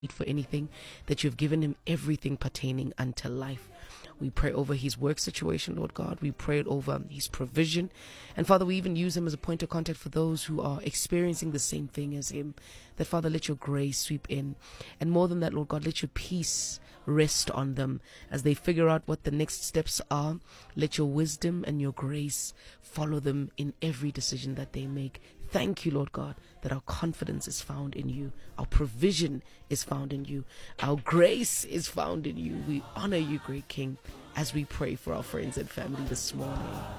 for anything, that you've given him everything pertaining unto life. We pray over his work situation, Lord God. We pray over his provision. And Father, we even use him as a point of contact for those who are experiencing the same thing as him. That, Father, let your grace sweep in. And more than that, Lord God, let your peace rest on them as they figure out what the next steps are. Let your wisdom and your grace follow them in every decision that they make. Thank you, Lord God, that our confidence is found in you. Our provision is found in you. Our grace is found in you. We honor you, great King, as we pray for our friends and family this morning.